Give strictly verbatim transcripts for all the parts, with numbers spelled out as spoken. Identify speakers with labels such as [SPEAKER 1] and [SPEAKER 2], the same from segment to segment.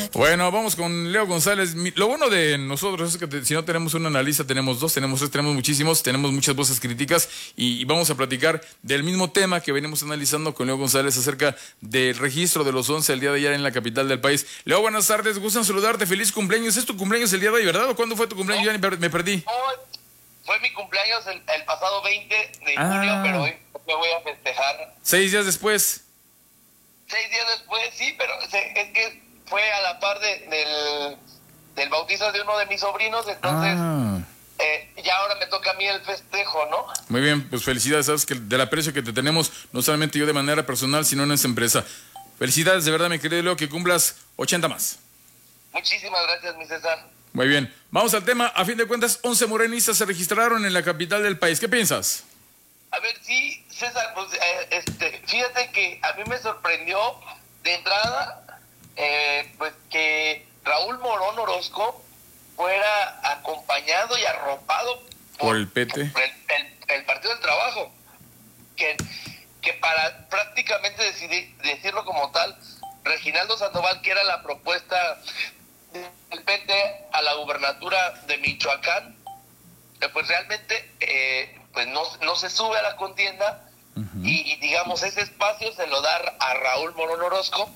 [SPEAKER 1] Bueno, vamos con Leo González. Lo bueno de nosotros es que te, si no tenemos un analista, tenemos dos, tenemos tres, tenemos muchísimos, tenemos muchas voces críticas y, y vamos a platicar del mismo tema que venimos analizando con Leo González acerca del registro de los once el día de ayer en la capital del país. Leo, buenas tardes, gustan saludarte, feliz cumpleaños. ¿Es tu cumpleaños el día de hoy, verdad? ¿O cuándo fue tu cumpleaños?
[SPEAKER 2] No,
[SPEAKER 1] ya me perdí.
[SPEAKER 2] No, fue mi cumpleaños el, el pasado veinte de
[SPEAKER 1] ah.
[SPEAKER 2] julio, pero hoy me voy a festejar.
[SPEAKER 1] Seis días después.
[SPEAKER 2] Seis días después, sí, pero es que fue a la par de, del, del bautizo de uno de mis sobrinos, entonces
[SPEAKER 1] Ah.
[SPEAKER 2] eh, ya ahora me toca a mí el festejo, ¿no?
[SPEAKER 1] Muy bien, pues felicidades, sabes que del aprecio que te tenemos, no solamente yo de manera personal, sino en esta empresa. Felicidades, de verdad, mi querido Leo, que cumplas ochenta más.
[SPEAKER 2] Muchísimas gracias, mi César.
[SPEAKER 1] Muy bien, vamos al tema. A fin de cuentas, once morenistas se registraron en la capital del país. ¿Qué piensas?
[SPEAKER 2] A ver, sí, César, pues eh, este, fíjate que a mí me sorprendió de entrada eh, pues que Raúl Morón Orozco fuera acompañado y arropado
[SPEAKER 1] por, por el P T,
[SPEAKER 2] por el, el, el Partido del Trabajo, que, que para prácticamente decidir, decirlo como tal, Reginaldo Sandoval, que era la propuesta del P T a la gubernatura de Michoacán, pues realmente eh, pues no, no se sube a la contienda. Uh-huh. y, y digamos ese espacio se lo da a Raúl Morón Orozco,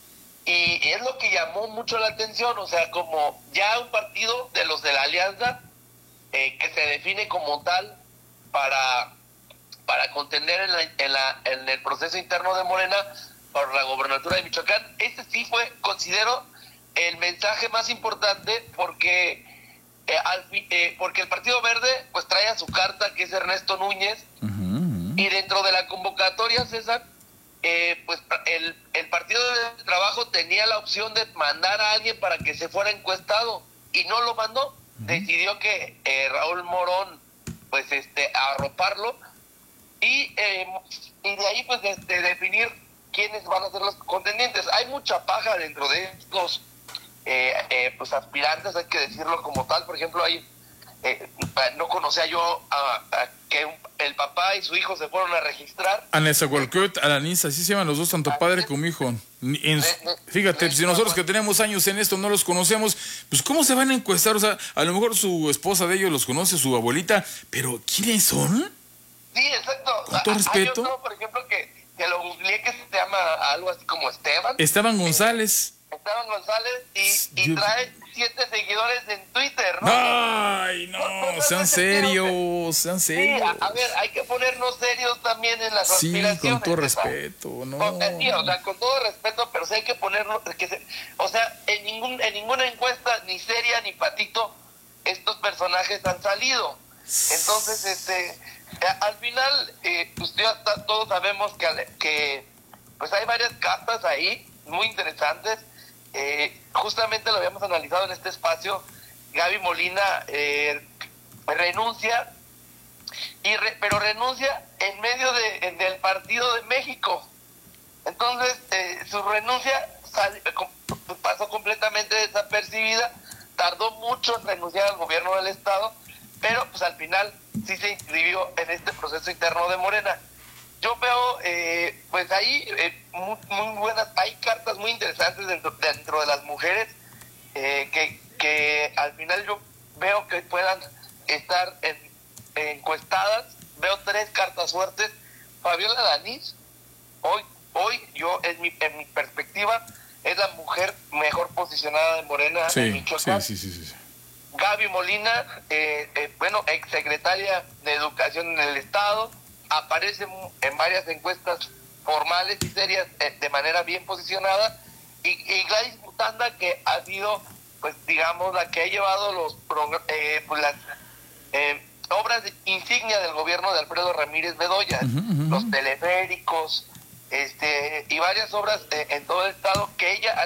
[SPEAKER 2] y es lo que llamó mucho la atención, o sea, como ya un partido de los de la alianza eh, que se define como tal para, para contender en, la, en, la, en el proceso interno de Morena por la gobernatura de Michoacán. Este sí fue, considero, el mensaje más importante, porque eh, al, eh, porque el Partido Verde pues trae a su carta, que es Ernesto Núñez. Uh-huh, uh-huh. Y dentro de la convocatoria, César, eh, pues el, el Partido de Trabajo tenía la opción de mandar a alguien para que se fuera encuestado, y no lo mandó. Uh-huh. Decidió que eh, Raúl Morón pues este arroparlo, y, eh, y de ahí pues este, definir quiénes van a ser los contendientes. Hay mucha paja dentro de estos eh, eh, pues aspirantes, hay que decirlo como tal. Por ejemplo, hay eh, no conocía yo a, a que un, el papá y su hijo se fueron a registrar.
[SPEAKER 1] A Nezahualcóyotl, a Alanis, así se llaman los dos, tanto padre como hijo. En, fíjate, si nosotros que tenemos años en esto no los conocemos, pues ¿cómo se van a encuestar? O sea, a lo mejor su esposa de ellos los conoce, su abuelita, pero ¿quiénes son?
[SPEAKER 2] Sí, exacto.
[SPEAKER 1] Con todo
[SPEAKER 2] a,
[SPEAKER 1] respeto.
[SPEAKER 2] Hay otro, por ejemplo, que, que lo googleé, que se llama algo así como Esteban.
[SPEAKER 1] Esteban González.
[SPEAKER 2] Esteban González y, y trae siete seguidores en Twitter, ¿no?
[SPEAKER 1] Ay, no, no sean serios, sean serios.
[SPEAKER 2] Sí, a, a ver, hay que ponernos serios también en las
[SPEAKER 1] sí,
[SPEAKER 2] aspiraciones.
[SPEAKER 1] Sí, con todo respeto, ¿no?
[SPEAKER 2] Con, sí, o sea, con todo respeto, pero sí hay que ponernos, que se, o sea, en ningún en ninguna encuesta, ni seria ni patito, estos personajes han salido. Entonces, este, al final, eh, pues ya está, todos sabemos que, que pues hay varias cartas ahí muy interesantes. Eh, justamente lo habíamos analizado en este espacio. Gaby Molina eh, renuncia, y re, pero renuncia en medio de, en, del Partido de México. Entonces, eh, su renuncia sal, pasó completamente desapercibida. Tardó mucho en renunciar al gobierno del estado, pero pues al final sí se inscribió en este proceso interno de Morena. Yo veo, eh, pues ahí eh, muy, muy buenas, hay cartas muy interesantes dentro, dentro de las mujeres, eh, que, que al final yo veo que puedan estar en, encuestadas. Veo tres cartas fuertes. Fabiola Alanis, hoy, hoy yo, en mi, en mi perspectiva, es la mujer mejor posicionada de Morena
[SPEAKER 1] sí,
[SPEAKER 2] en Michoacán.
[SPEAKER 1] Sí, sí, sí, sí.
[SPEAKER 2] Gaby Molina, eh, eh, bueno, exsecretaria de Educación en el Estado, aparece en varias encuestas formales y serias eh, de manera bien posicionada, y, y Gladys Mutanda, que ha sido, pues digamos, la que ha llevado los eh, pues las eh, obras de insignia del gobierno de Alfredo Ramírez Bedoya, uh-huh, uh-huh. los teleféricos, este y varias obras eh, en todo el estado, que ella